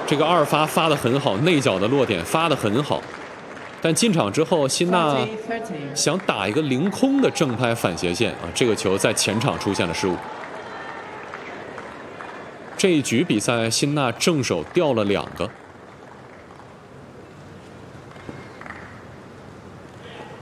这个二发发得很好，内角的落点发得很好，但进场之后，辛纳想打一个凌空的正拍反斜线啊，这个球在前场出现了失误。这一局比赛，辛纳正手掉了2个。